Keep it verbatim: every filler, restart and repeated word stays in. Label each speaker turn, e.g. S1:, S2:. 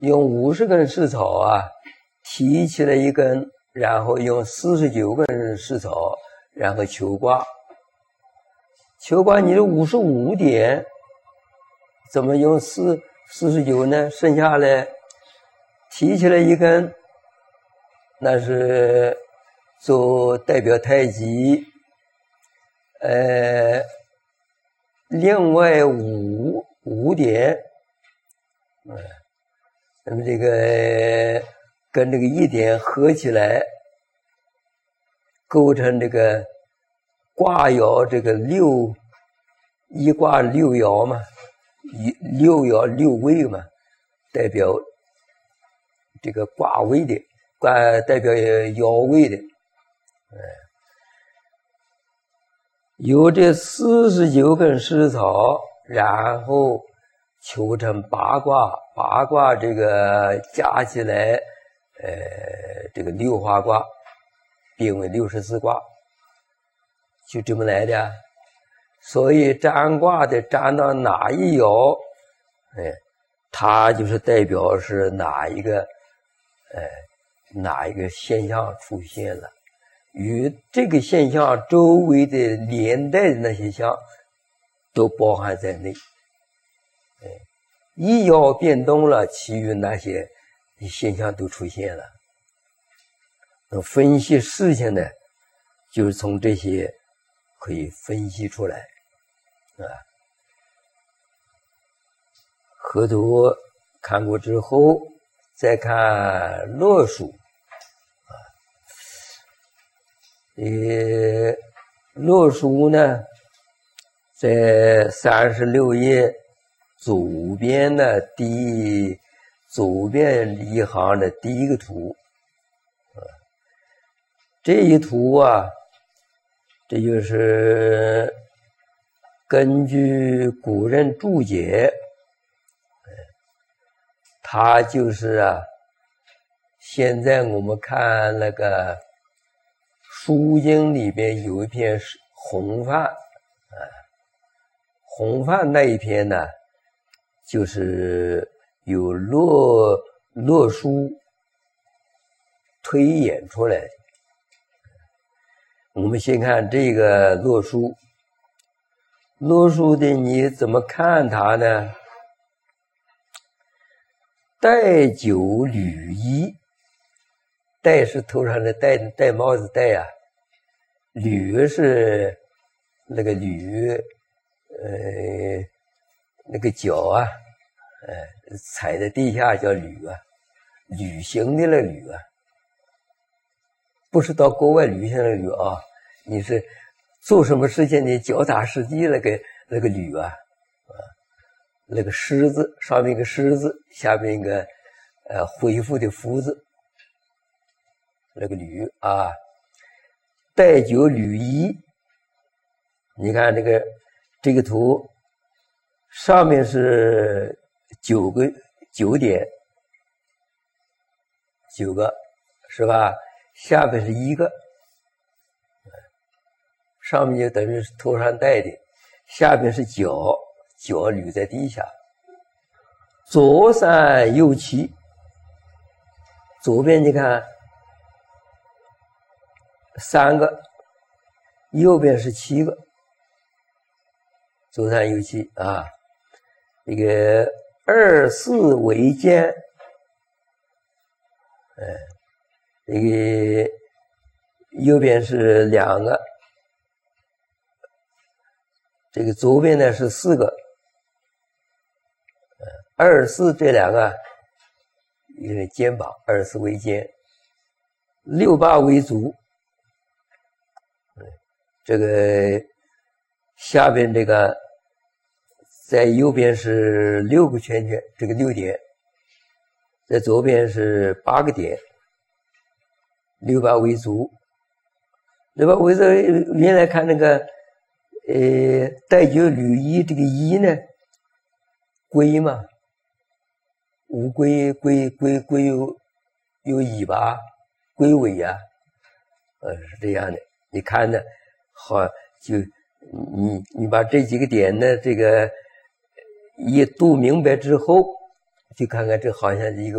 S1: 用五十根石草啊提起来一根，然后用四十九根石草，然后求卦。求卦你的五十五点，怎么用四四十九呢？剩下来提起来一根，那是做代表太极。呃，另外五五点，嗯，那么这个跟这个一点合起来，构成这个卦爻，这个六一卦六爻嘛，一六爻六位嘛，代表这个卦位的，卦代表爻位的，嗯。有这四十九根石草，然后求成八卦，八卦这个加起来，呃，这个六花卦，并为六十四卦，就这么来的。所以占卦的占到哪一爻，哎，它就是代表是哪一个，呃，哪一个现象出现了。与这个现象周围的连带的那些象都包含在内，一爻变动了，其余那些现象都出现了。那分析事情呢，就是从这些可以分析出来啊。河图看过之后，再看洛书。呃，洛书呢，在三十六页左边的第左边一行的第一个图，这一图啊，这就是根据古人注解，它就是啊，现在我们看那个书经里边有一篇洪范，啊，洪范那一篇呢，就是有洛洛书推演出来的。我们先看这个洛书，洛书的你怎么看它呢？戴九履衣，戴是头上的戴戴帽子戴啊，履是那个履，呃，那个脚啊，呃，踩在地下叫履啊，旅行的那履啊，不是到国外旅行的履啊，你是做什么事情你脚踏实地那个那个履啊，啊，那个狮字上面一个狮字，下面一个呃恢复的复字。那个履啊，戴九履衣，你看这个这个图，上面是九个九点，九个是吧？下面是一个，上面就等于是头上戴的，下面是脚，脚履在地下，左三右七，左边你看。三个，右边是七个，左三右七啊。这个二四为肩，哎，这个右边是两个，这个左边呢是四个，二四这两个一个肩膀，二四为肩，六八为足。这个下边这个在右边是六个圈圈，这个六点，在左边是八个点，六八为足。六八为足，原来看那个呃戴九履衣，这个衣呢，龟嘛，乌龟龟龟龟有有尾巴，龟尾呀、啊，呃是这样的。你看呢？好，就你你把这几个点呢，这个一读明白之后，就看看这好像是一个